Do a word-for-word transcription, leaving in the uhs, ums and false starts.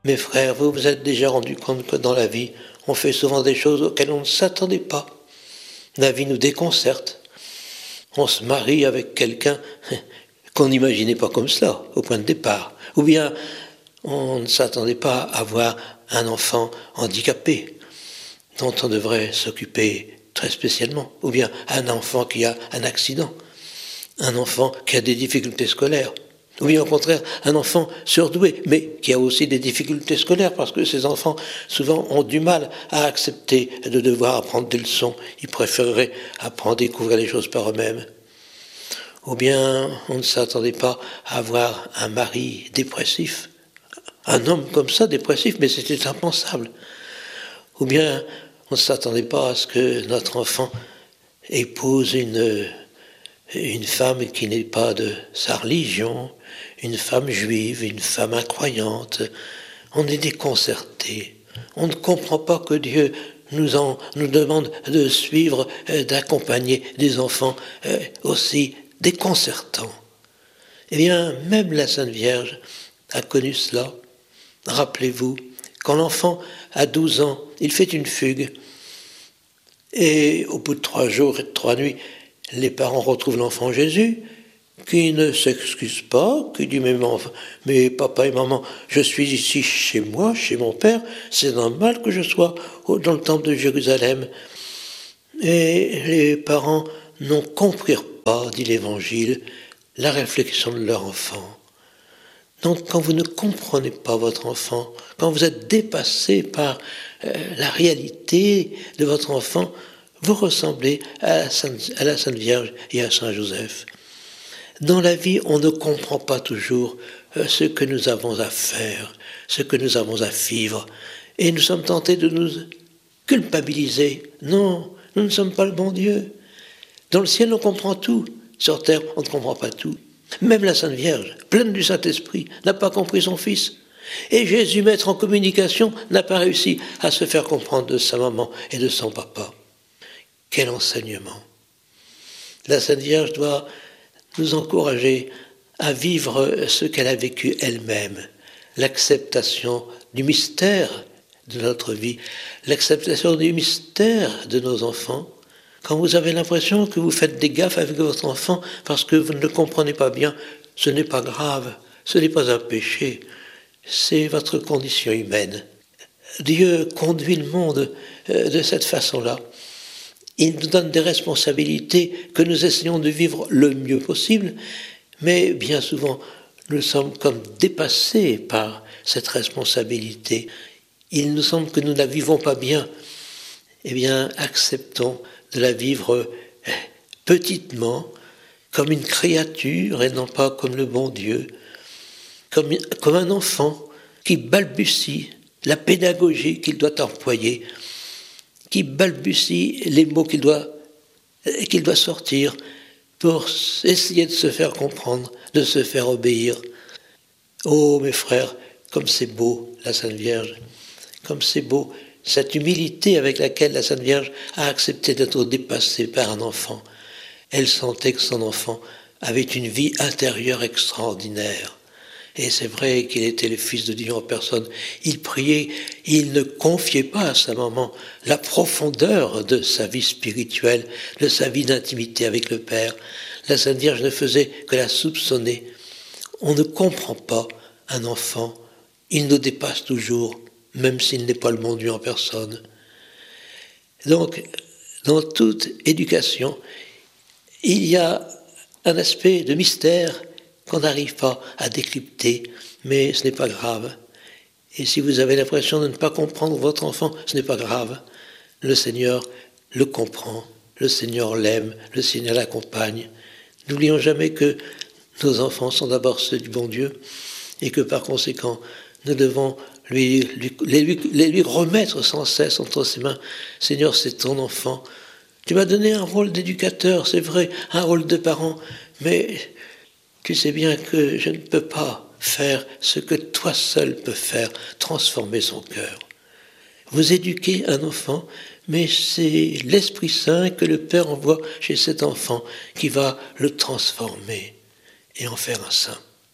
Mes frères, vous vous êtes déjà rendu compte que dans la vie, on fait souvent des choses auxquelles on ne s'attendait pas. La vie nous déconcerte. On se marie avec quelqu'un qu'on n'imaginait pas comme cela, au point de départ. Ou bien, on ne s'attendait pas à avoir un enfant handicapé, dont on devrait s'occuper très spécialement. Ou bien, un enfant qui a un accident. Un enfant qui a des difficultés scolaires. Ou bien au contraire, un enfant surdoué, mais qui a aussi des difficultés scolaires, parce que ces enfants, souvent, ont du mal à accepter de devoir apprendre des leçons. Ils préféreraient apprendre, découvrir les choses par eux-mêmes. Ou bien, on ne s'attendait pas à avoir un mari dépressif. Un homme comme ça, dépressif, mais c'était impensable. Ou bien, on ne s'attendait pas à ce que notre enfant épouse une... une femme qui n'est pas de sa religion, une femme juive, une femme incroyante. On est déconcerté. On ne comprend pas que Dieu nous, en, nous demande de suivre, euh, d'accompagner des enfants euh, aussi déconcertants. Eh bien, même la Sainte Vierge a connu cela. Rappelez-vous, quand l'enfant a douze ans, il fait une fugue. Et au bout de trois jours et de trois nuits, les parents retrouvent l'enfant Jésus, qui ne s'excuse pas, qui dit mais, mais papa et maman, je suis ici chez moi, chez mon père, c'est normal que je sois dans le temple de Jérusalem. Et les parents n'en comprirent pas, dit l'Évangile, la réflexion de leur enfant. Donc quand vous ne comprenez pas votre enfant, quand vous êtes dépassé par euh, la réalité de votre enfant, vous ressemblez à la, Sainte, à la Sainte Vierge et à Saint Joseph. Dans la vie, on ne comprend pas toujours ce que nous avons à faire, ce que nous avons à vivre. Et nous sommes tentés de nous culpabiliser. Non, nous ne sommes pas le bon Dieu. Dans le ciel, on comprend tout. Sur terre, on ne comprend pas tout. Même la Sainte Vierge, pleine du Saint-Esprit, n'a pas compris son Fils. Et Jésus, maître en communication, n'a pas réussi à se faire comprendre de sa maman et de son papa. Quel enseignement! La Sainte Vierge doit nous encourager à vivre ce qu'elle a vécu elle-même, l'acceptation du mystère de notre vie, l'acceptation du mystère de nos enfants. Quand vous avez l'impression que vous faites des gaffes avec votre enfant parce que vous ne le comprenez pas bien, ce n'est pas grave, ce n'est pas un péché, c'est votre condition humaine. Dieu conduit le monde de cette façon-là. Il nous donne des responsabilités que nous essayons de vivre le mieux possible, mais bien souvent, nous sommes comme dépassés par cette responsabilité. Il nous semble que nous ne la vivons pas bien. Eh bien, acceptons de la vivre petitement, comme une créature et non pas comme le bon Dieu, comme, comme un enfant qui balbutie la pédagogie qu'il doit employer, qui balbutie les mots qu'il doit, qu'il doit sortir pour essayer de se faire comprendre, de se faire obéir. Oh mes frères, comme c'est beau la Sainte Vierge, comme c'est beau cette humilité avec laquelle la Sainte Vierge a accepté d'être dépassée par un enfant. Elle sentait que son enfant avait une vie intérieure extraordinaire. Et c'est vrai qu'il était le Fils de Dieu en personne. Il priait, il ne confiait pas à sa maman la profondeur de sa vie spirituelle, de sa vie d'intimité avec le Père. La Sainte Vierge ne faisait que la soupçonner. On ne comprend pas un enfant, il nous dépasse toujours, même s'il n'est pas le bon Dieu en personne. Donc, dans toute éducation, il y a un aspect de mystère qu'on n'arrive pas à décrypter, mais ce n'est pas grave. Et si vous avez l'impression de ne pas comprendre votre enfant, ce n'est pas grave. Le Seigneur le comprend, le Seigneur l'aime, le Seigneur l'accompagne. N'oublions jamais que nos enfants sont d'abord ceux du bon Dieu et que par conséquent, nous devons lui, lui, les, lui, les lui remettre sans cesse entre ses mains. Seigneur, c'est ton enfant. Tu m'as donné un rôle d'éducateur, c'est vrai, un rôle de parent, mais tu sais bien que je ne peux pas faire ce que toi seul peux faire, transformer son cœur. Vous éduquez un enfant, mais c'est l'Esprit Saint que le Père envoie chez cet enfant qui va le transformer et en faire un saint.